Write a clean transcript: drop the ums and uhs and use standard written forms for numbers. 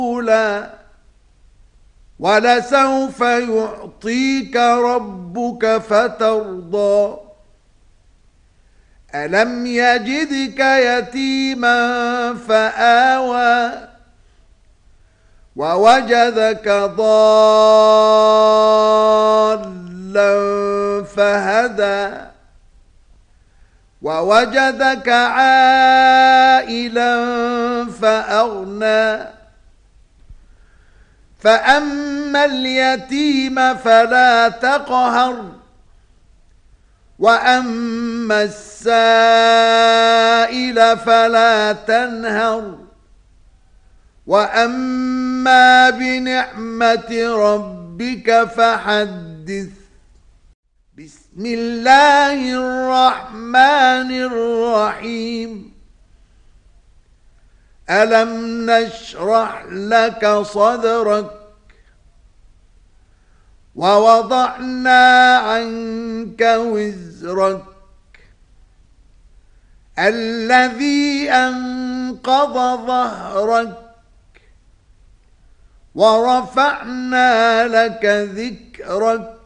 ولسوف يعطيك ربك فترضى ألم يجدك يتيما فآوى ووجدك ضالا فهدى ووجدك عائلا فأغنى فأما اليتيم فلا تقهر وأما السائل فلا تنهر وأما بنعمة ربك فحدث. بسم الله الرحمن الرحيم. ألم نشرح لك صدرك ووضعنا عنك وزرك الذي أنقض ظهرك ورفعنا لك ذكرك